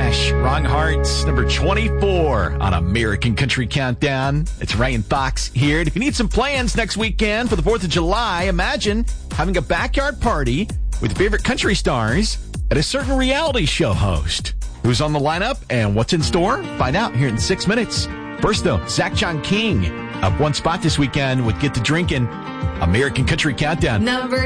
Clash, Wrong Hearts, number 24 on American Country Countdown. It's Ryan Fox here. And if you need some plans next weekend for the 4th of July, imagine having a backyard party with your favorite country stars at a certain reality show host. Who's on the lineup and what's in store? Find out here in 6 minutes. First, though, Zach John King up one spot this weekend with Get to Drinkin'. American Country Countdown. Number